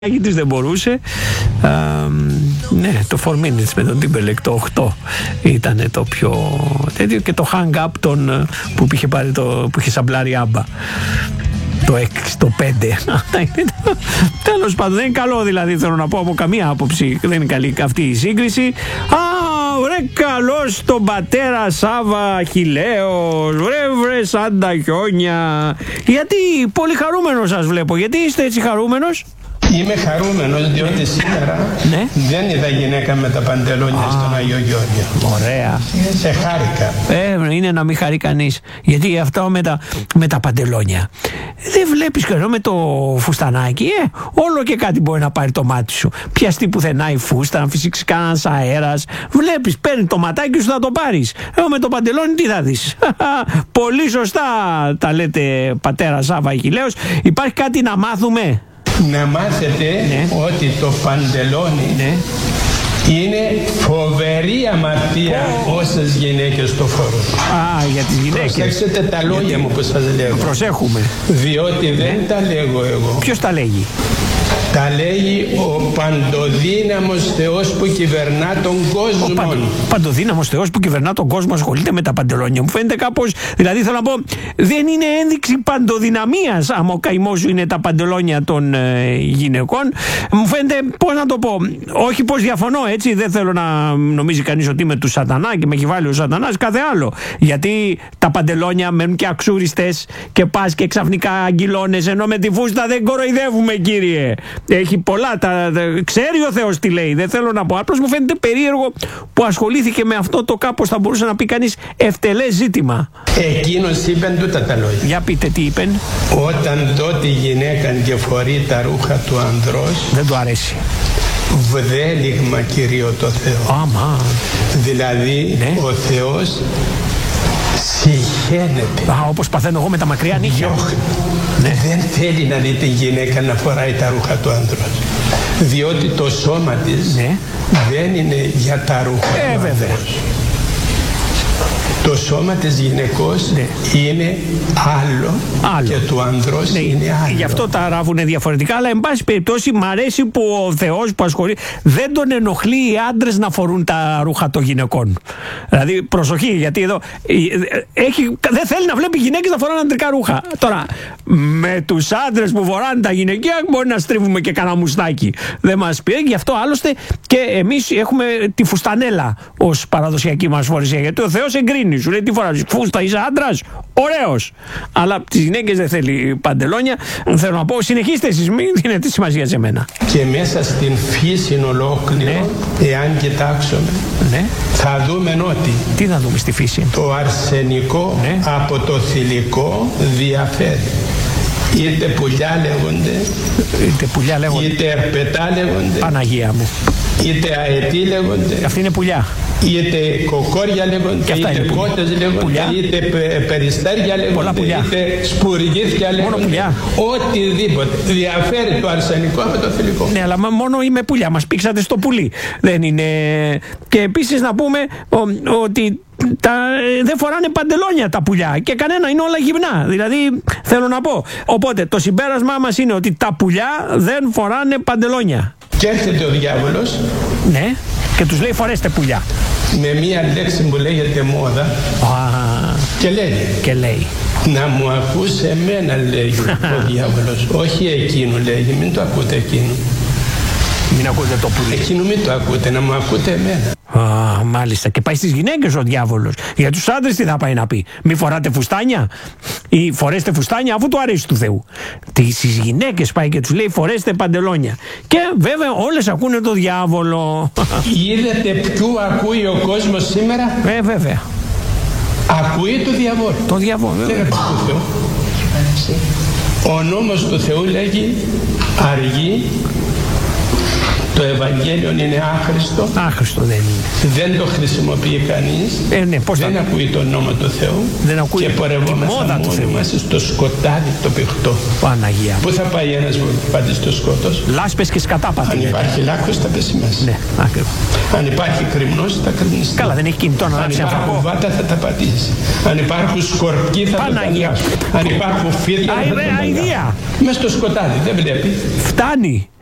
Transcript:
της δεν μπορούσε. Ναι, το 4 minutes με τον Timberlake, το 8 ήταν το πιο τέτοιο, και το hang up που είχε πάρει που είχε σαμπλάρει άμπα. Το 6, το 5. Τέλος πάντων, δεν είναι καλό, δηλαδή θέλω να πω από καμία άποψη. Δεν είναι καλή αυτή η σύγκριση. Βρε καλώς τον πατέρα Σάβα Αχιλλέος, βρε σαν τα χιόνια. Γιατί πολύ χαρούμενος σας βλέπω. Γιατί είστε έτσι χαρούμενος? Είμαι χαρούμενος διότι σήμερα δεν είδα γυναίκα με τα παντελόνια στον Άγιο Γεώργιο. Ωραία. Χάρηκα. Είναι να μην χαρεί κανείς. Γιατί αυτό με τα παντελόνια δεν βλέπεις και με το φουστανάκι. Όλο και κάτι μπορεί να πάρει το μάτι σου. Πιαστεί πουθενά η φούστα, να φυσήξει κανένας αέρας. Βλέπεις, παίρνει το ματάκι σου, θα το πάρεις. Με το παντελόνι τι θα δεις? Πολύ σωστά τα λέτε, πατέρα Σάβα Αχιλλέος. Υπάρχει κάτι να μάθουμε? Να μάθετε ότι το παντελόνι είναι φοβερή αμαρτία όσες γυναίκες το φορούν. Για τις γυναίκες. Προσέξτε τα λόγια μου που σας λέω. Προσέχουμε. Διότι δεν τα λέγω εγώ. Ποιος τα λέγει? Τα λέγει ο παντοδύναμος Θεός που κυβερνά τον κόσμο. Ο παντοδύναμος Θεός που κυβερνά τον κόσμο ασχολείται με τα παντελόνια. Μου φαίνεται κάπως, δηλαδή θέλω να πω, δεν είναι ένδειξη παντοδυναμίας άμα ο καημός σου είναι τα παντελόνια των γυναικών. Μου φαίνεται, πώς να το πω, όχι πως διαφωνώ, έτσι, δεν θέλω να νομίζει κανείς ότι είμαι του σατανά και με έχει βάλει ο σατανάς, κάθε άλλο. Γιατί τα παντελόνια μένουν και αξούριστες και πας και ξαφνικά αγγυλώνες, ενώ με τη φούστα δεν κοροϊδεύουμε, κύριε. Έχει πολλά, ξέρει ο Θεός τι λέει, δεν θέλω να πω. Απλώς μου φαίνεται περίεργο που ασχολήθηκε με αυτό το κάπως, θα μπορούσε να πει κανείς, ευτελές ζήτημα. Εκείνος είπεν τούτα τα λόγια. Για πείτε τι είπεν. Όταν δω τη γυναίκα και φορεί τα ρούχα του ανδρός, δεν του αρέσει. Βδέλιγμα Κυρίω το Θεό. Δηλαδή ο Θεός συχαίνεται. Όπως παθαίνω εγώ με τα μακριά νύχια. Δεν θέλει να δει τη γυναίκα να φοράει τα ρούχα του άντρος. Διότι το σώμα της δεν είναι για τα ρούχα του βέβαια. Το σώμα της γυναικός είναι άλλο και του ανδρός είναι άλλο. Γι' αυτό τα ράβουνε διαφορετικά, αλλά εν πάση περιπτώσει μ' αρέσει που ο Θεός που ασχολεί δεν τον ενοχλεί οι άντρες να φορούν τα ρούχα των γυναικών. Δηλαδή προσοχή, γιατί εδώ δεν θέλει να βλέπει γυναίκες να φοράνε αντρικά ρούχα. Τώρα με τους άντρες που φοράνε τα γυναικεία μπορεί να στρίβουμε και κανένα μουστάκι. Δεν μας πει, γι' αυτό άλλωστε και εμείς έχουμε τη φουστανέλα ως παραδοσιακή μας φορεσία, γιατί ο Θεός εγκρίνει. Σου λέει τι φοράς, φούστα, είσαι άντρας, ωραίος. Αλλά τις γυναίκες δεν θέλει παντελόνια. Θέλω να πω, συνεχίστε εσείς, μην δίνετε σημασία σε μένα. Και μέσα στην φύση ολόκληρο, εάν κοιτάξουμε, θα δούμε ότι. Τι θα δούμε στη φύση? Το αρσενικό από το θηλυκό διαφέρει. Είτε πουλιά λέγονται, είτε ερπετά λέγονται. Παναγία μου. Είτε αετή λέγονται. Αυτή είναι πουλιά. Είτε κοκόρια λέγονται, είτε κότες λέγονται, είτε περιστέρια λέγονται, είτε σπουργίθια λέγονται. Οτιδήποτε. Διαφέρει το αρσενικό με το θηλυκό. Ναι, αλλά μόνο είμαι πουλιά. Μας πήξατε στο πουλί. Δεν είναι. Και επίσης να πούμε ότι δεν φοράνε παντελόνια τα πουλιά και κανένα, είναι όλα γυμνά. Δηλαδή θέλω να πω. Οπότε το συμπέρασμά μας είναι ότι τα πουλιά δεν φοράνε παντελόνια. Και έρχεται ο διάβολος. Ναι, και τους λέει φορέστε πουλιά. Με μία λέξη που λέγεται μόδα. Και λέει. Να μου ακούς εμένα, λέει ο διάβολος. Όχι εκείνου, λέγει. Μην το ακούτε εκείνου. Μην ακούτε το πουλί. Εκείνου μην το ακούτε, να μου ακούτε εμένα. Μάλιστα. Και πάει στις γυναίκες ο διάβολος. Για τους άντρες τι θα πάει να πει? Μη φοράτε φουστάνια ή φορέστε φουστάνια, αφού του αρέσει του Θεού. Στις γυναίκες πάει και τους λέει φορέστε παντελόνια. Και βέβαια όλες ακούνε το διάβολο. Είδατε ποιου ακούει ο κόσμος σήμερα? Βέβαια. Ακούει το διαβόλο. Το διαβόλο. Δεν ακούει του Θεού. Ο νόμος του Θεού λέγει αργεί. Το Ευαγγέλιο είναι άχρηστο. Άχρηστο δεν είναι. Δεν το χρησιμοποιεί κανείς. Δεν ακούει τον νόμο του Θεού. Δεν ακούει και πορευόμαστε μόνοι μας στο σκοτάδι το πηχτό. Παναγία. Πού θα πάει ένας που πάτε στο σκότος? Λάσπες και σκατάπατη. Αν υπάρχει λάκκος θα πέσει μέσα. Ναι, ακριβώς. Αν υπάρχει κρυμνός θα κρυμνιστεί. Καλά, δεν έχει κινητό να ανάψει άνθρωπο. Αν υπάρχουν βάτα θα τα πατήσει. Αν υπάρχουν σκορπιοί θα τα πατήσει. Αν υπάρχουν φίδια θα τα πατήσει. Μες στο σκοτάδι δεν βλέπει. Φτάνει.